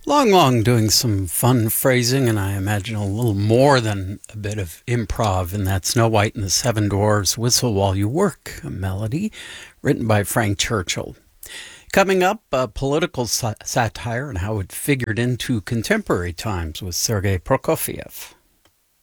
Long doing some fun phrasing, and I imagine a little more than a bit of improv in that Snow White and the Seven Dwarfs Whistle While You Work melody, written by Frank Churchill. Coming up, political satire and how it figured into contemporary times with Sergei Prokofiev.